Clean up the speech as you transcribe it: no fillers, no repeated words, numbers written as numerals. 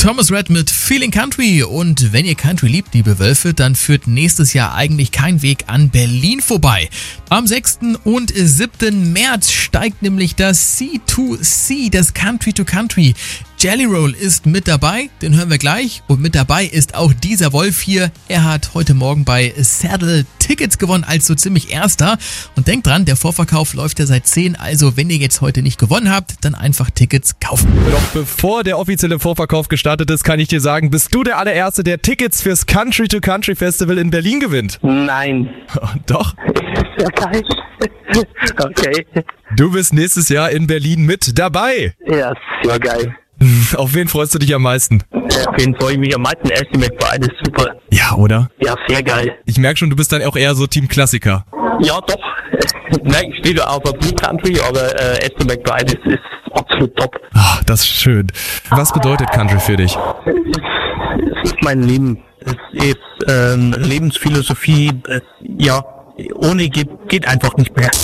Thomas Rhett mit Feeling Country. Und wenn ihr Country liebt, liebe Wölfe, dann führt nächstes Jahr eigentlich kein Weg an Berlin vorbei. Am 6. und 7. März steigt nämlich das C2C, das Country to Country. Jelly Roll ist mit dabei, den hören wir gleich. Und mit dabei ist auch dieser Wolf hier. Er hat heute Morgen bei Saddle Tickets gewonnen als so ziemlich Erster. Und denkt dran, der Vorverkauf läuft ja seit 10. Also wenn ihr jetzt heute nicht gewonnen habt, dann einfach Tickets kaufen. Doch bevor der offizielle Vorverkauf gestartet ist, kann ich dir sagen, bist du der allererste, der Tickets fürs Country to Country Festival in Berlin gewinnt. Nein. Doch. Ja, geil. Okay. Du bist nächstes Jahr in Berlin mit dabei. Ja, sehr geil. Auf wen freust du dich am meisten? Auf wen freue ich mich am meisten? Ashley McBride ist super. Ja, oder? Ja, sehr geil. Ich merke schon, du bist dann auch eher so Team Klassiker. Ja, doch. Nein, ich stehe auf Blue Country, aber Ashley McBride ist absolut top. Ah, das ist schön. Was bedeutet Country für dich? Es ist mein Leben. Es ist Lebensphilosophie. Ja, ohne geht einfach nicht mehr.